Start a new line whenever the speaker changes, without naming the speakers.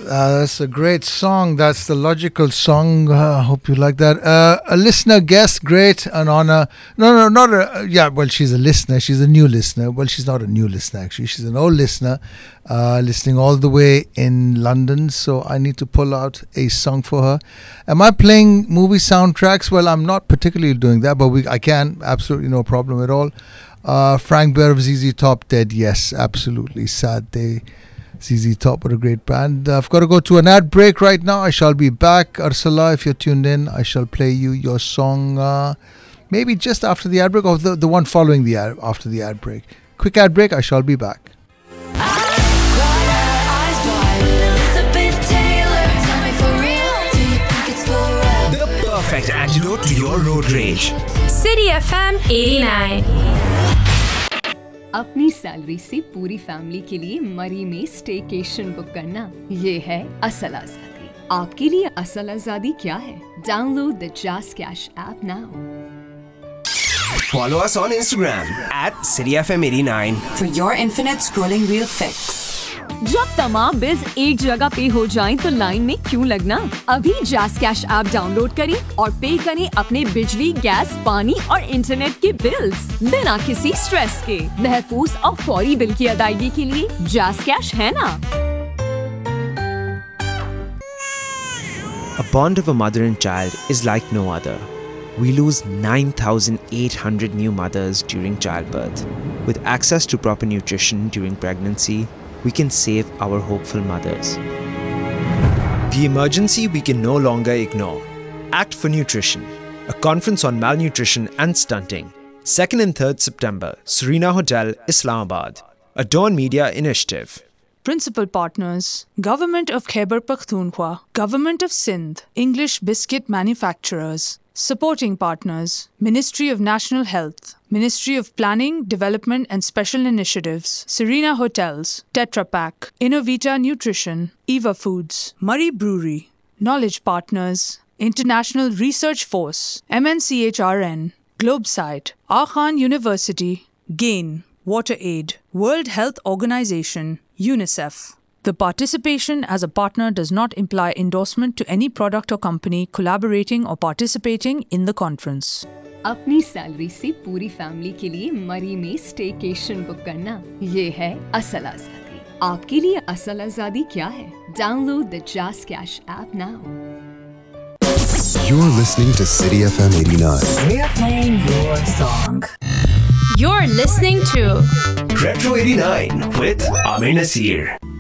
That's a great song. That's the logical song. Hope you like that. A listener guest, great, an honor. No, not a. Yeah, well, she's a listener. She's a new listener. Well, she's not a new listener actually. She's an old listener, listening all the way in London. So I need to pull out a song for her. Am I playing movie soundtracks? Well, I'm not particularly doing that, but I can. Absolutely no problem at all. Frank Bear of ZZ Top, dead. Yes, absolutely. Sad day. ZZ Top, what a great band. I've got to go to an ad break right now. I shall be back. Ursula, if you're tuned in, I shall play you your song maybe just after the ad break, or the one following the ad, after the ad break. Quick ad break, I shall be back.
The perfect antidote to your road rage.
City FM 89.
अपनी salary से पूरी family के लिए मरी में staycation book करना, ये है असल आजादी। आपके लिए असल आजादी क्या है? Download the just cash app now.
Follow us on Instagram at cityfm89
for your infinite scrolling reel fix.
जब तमाम बिल्स एक जगह पे हो जाएं तो लाइन में क्यों लगना? अभी जस्ट कैश ऐप डाउनलोड करें और पे करें अपने बिजली, गैस, पानी और इंटरनेट के बिल्स बिना किसी स्ट्रेस के। महफूज और फौरी बिल की अदायगी के लिए जस्ट कैश है ना?
A bond of a mother and child is like no other. We lose 9,800 new mothers during childbirth. With access to proper nutrition during pregnancy, we can save our hopeful mothers. The emergency we can no longer ignore. Act for Nutrition, a conference on malnutrition and stunting. 2nd and 3rd September, Serena Hotel, Islamabad. A Dawn Media initiative.
Principal partners: Government of Khyber Pakhtunkhwa, Government of Sindh, English Biscuit Manufacturers. Supporting partners: Ministry of National Health, Ministry of Planning, Development and Special Initiatives, Serena Hotels, Tetra Pak, Innovita Nutrition, Eva Foods, Murray Brewery. Knowledge partners: International Research Force, MNCHRN, Globesite, Khan University, GAIN, WaterAid, World Health Organization, UNICEF. The participation as a partner does not imply endorsement to any product or company collaborating or participating in the conference.
अपनी salary से पूरी family के लिए मरी में staycation book करना, ये है असल आजादी। आपके लिए असल आजादी क्या है? Download the just cash app now.
You're listening to City FM 89.
We're playing your song.
You're listening to
Retro 89 with Amir Nasir.